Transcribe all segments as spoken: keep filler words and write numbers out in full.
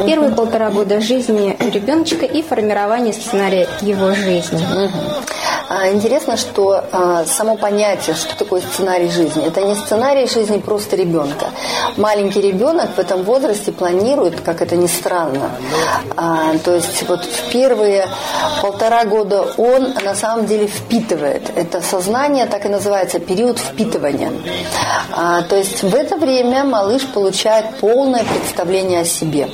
Первые полтора года жизни ребеночка и формирование сценария его жизни. Интересно, что а, само понятие, что такое сценарий жизни, это не сценарий жизни просто ребенка. Маленький ребенок в этом возрасте планирует, как это ни странно. А, то есть вот в первые полтора года он на самом деле впитывает. Это сознание так и называется, период впитывания. А, то есть в это время малыш получает полное представление о себе.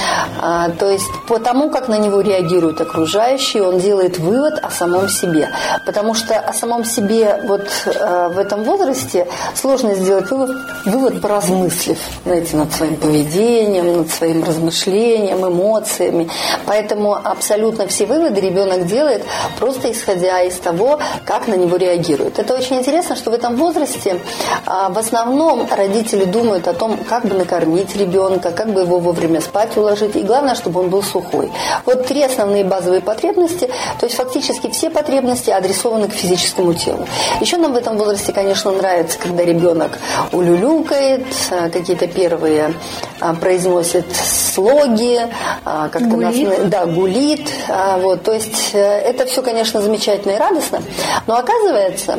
А, то есть по тому, как на него реагируют окружающие, он делает вывод о самом себе. Потому что о самом себе вот э, в этом возрасте сложно сделать вывод, вывод поразмыслив, знаете, над своим поведением, над своим размышлением, эмоциями. Поэтому абсолютно все выводы ребенок делает просто исходя из того, как на него реагируют. Это очень интересно, что в этом возрасте э, в основном родители думают о том, как бы накормить ребенка, как бы его вовремя спать уложить, и главное, чтобы он был сухой. Вот три основные базовые потребности, то есть фактически все потребности адресованы к физическому телу. Еще нам в этом возрасте, конечно, нравится, когда ребенок улюлюкает, какие-то первые произносит слоги, как-то гулит. Нас, да, гулит. Вот, то есть это все, конечно, замечательно и радостно, но оказывается,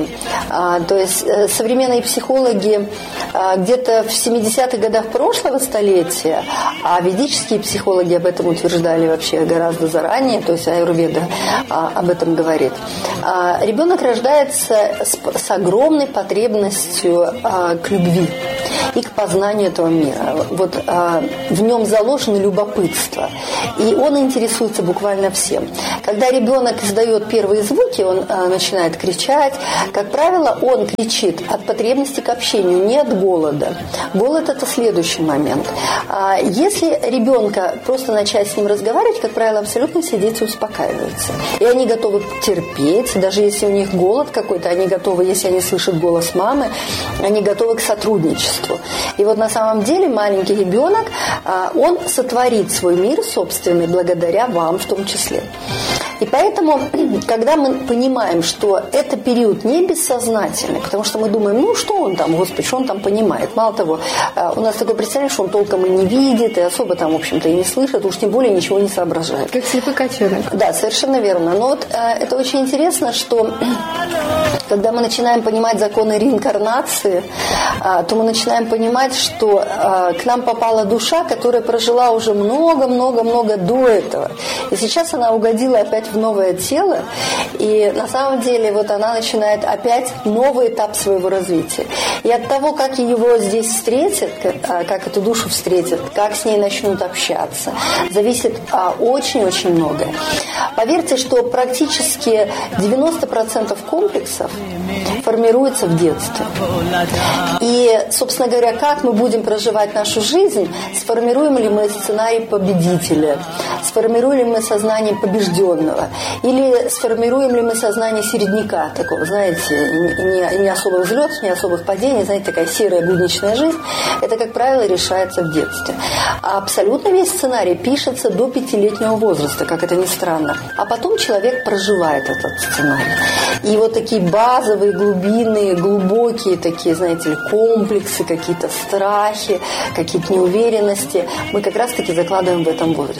то есть современные психологи где-то в семидесятых годах прошлого столетия, а ведические психологи об этом утверждали вообще гораздо заранее, то есть аюрведа об этом говорит. Ребенок рождается с, с огромной потребностью а, к любви и к познанию этого мира. Вот а, в нем заложено любопытство, и он интересуется буквально всем. Когда ребенок издает первые звуки, он а, начинает кричать. Как правило, он кричит от потребности к общению, не от голода. Голод – это следующий момент. А, если ребенка просто начать с ним разговаривать, как правило, абсолютно все дети успокаиваются. И они готовы терпеть, даже если у них голод какой-то, они готовы, если они слышат голос мамы, они готовы к сотрудничеству. И вот на самом деле маленький ребенок, он сотворит свой мир собственный благодаря вам в том числе. И поэтому, когда мы понимаем, что это период не бессознательный, потому что мы думаем, ну что он там, господи, что он там понимает. Мало того, у нас такое представление, что он толком и не видит, и особо там, в общем-то, и не слышит, уж тем более ничего не соображает. Как слепой котенок. Да, совершенно верно. Но вот это очень интересно, что когда мы начинаем понимать законы реинкарнации, то мы начинаем понимать, что к нам попала душа, которая прожила уже много-много-много до этого. И сейчас она угодила опять в новое тело, и на самом деле вот она начинает опять новый этап своего развития. И от того, как его здесь встретят, как эту душу встретят, как с ней начнут общаться, зависит очень-очень многое. Поверьте, что практически девяносто процентов комплексов формируется в детстве. И, собственно говоря, как мы будем проживать нашу жизнь, сформируем ли мы сценарий победителя, сформируем ли мы сознание побежденного, или сформируем ли мы сознание середняка, такого, знаете, не, не особых взлетов, не особых падений, знаете, такая серая будничная жизнь, это, как правило, решается в детстве. А абсолютно весь сценарий пишется до пятилетнего возраста, как это ни странно. А потом человек проживает этот сценарий. И вот такие базовые, глубинные, глубокие такие, знаете ли, комплексы, какие-то страхи, какие-то неуверенности мы как раз-таки закладываем в этом возрасте.